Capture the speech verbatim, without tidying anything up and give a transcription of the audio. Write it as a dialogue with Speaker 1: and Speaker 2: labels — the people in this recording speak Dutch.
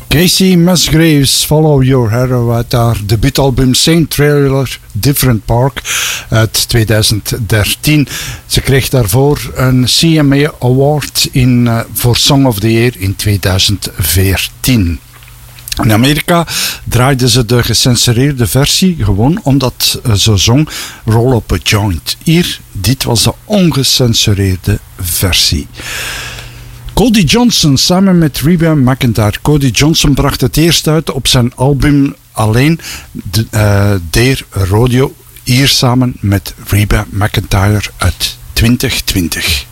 Speaker 1: Casey Musgraves, Follow Your Hero uit haar debuutalbum Saint Trailer Different Park uit twintig dertien. Ze kreeg daarvoor een C M A Award in, uh, voor Song of the Year in twintig veertien. In Amerika draaiden ze de gecensureerde versie gewoon omdat ze zong Roll Up a Joint. Hier, dit was de ongecensureerde versie. Cody Johnson samen met Reba McEntire. Cody Johnson bracht het eerst uit op zijn album alleen, de, uh, Dear Rodeo, hier samen met Reba McEntire uit twintig twintig.